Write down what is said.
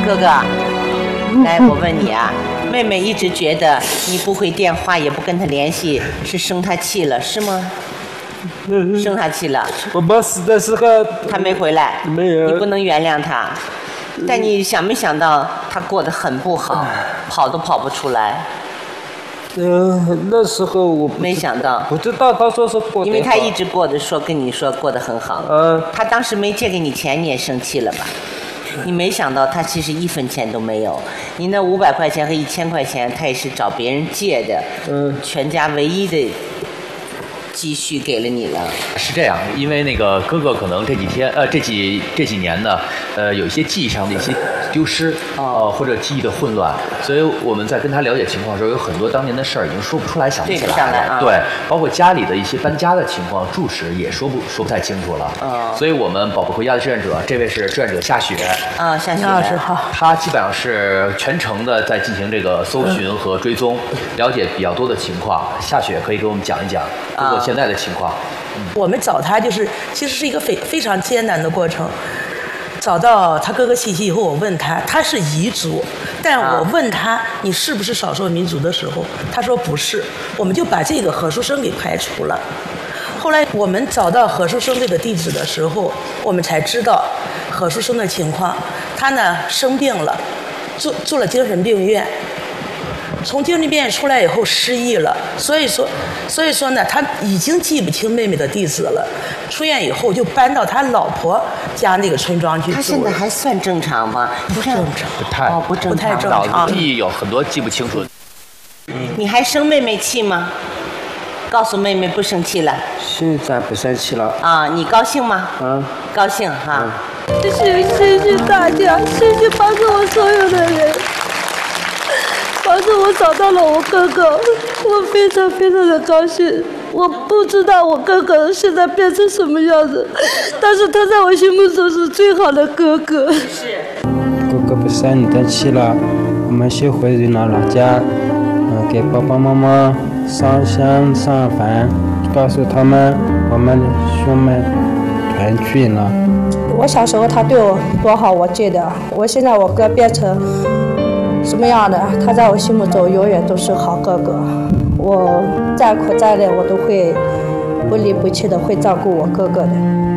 哥哥，来，我问你啊，妹妹一直觉得你不回电话，也不跟她联系，是生她气了，是吗？生她气了。 我没死的时候， 她没回来， 没有。 你不能原谅她，但你想没想到她过得很不好，跑都跑不出来。 那时候我没想到， 不知道他说是过得好， 因为他一直跟你说过得很好。他当时没借给你钱，你也生气了吧？你没想到他其实1分钱都没有，你那500块钱和1000块钱，他也是找别人借的。全家唯一的积蓄给了你了。 是这样，因为那个哥哥可能这几年呢，有一些记忆上的一些丢失，或者记忆的混乱，所以我们在跟他了解情况的时候，有很多当年的事儿已经说不出来，想不起来了。对，包括家里的一些搬家的情况、住址也说不太清楚了。所以我们宝宝回家的志愿者，这位是志愿者夏雪。 夏雪老师好。 他基本上是全程的在进行这个搜寻和追踪，了解比较多的情况。夏雪可以给我们讲一讲哥哥现在的情况。 我们找他其实是一个非常艰难的过程。找到他哥哥信息以后，我问他，他是彝族，但我问他你是不是少数民族的时候，他说不是，我们就把这个何书生给排除了。后来我们找到何书生这个地址的时候，我们才知道何书生的情况，他呢生病了，住了精神病院。从精神病院出来以后失忆了，所以说呢，他已经记不清妹妹的地址了。出院以后就搬到他老婆家那个村庄去住。 他现在还算正常吗？ 不正常， 不太正常。 脑子记忆有很多记不清楚。 你还生妹妹气吗？告诉妹妹不生气了。 现在不生气了。 你高兴吗？高兴哈。 谢谢大家，谢谢帮助我所有的人。帮助我找到了我哥哥，我非常非常的高兴。我不知道我哥哥现在变成什么样子，但是他在我心目中是最好的哥哥。 是。 哥哥不生你的气了，我们先回老家，给爸爸妈妈上香上饭，告诉他们我们兄妹团聚了。 我小时候他对我多好，我记得。我现在我哥变成什么样的，他在我心目中永远都是好哥哥。我再苦再累，我都会不离不弃的会照顾我哥哥的。